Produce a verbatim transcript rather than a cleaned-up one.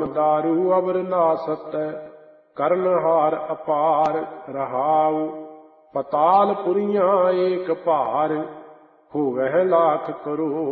ਭਰਮ ਦਾਰੂ ਅਵਰ ਨਾ ਸਕੈ, ਕਰਨਹਾਰ ਅਪਾਰ ਰਹਾਉ। ਪਤਾਲ ਪੁਰੀਆਂ ਏਕ ਭਾਰ, ਹੋਵਹਿ ਲਾਖ ਕਰੋੜ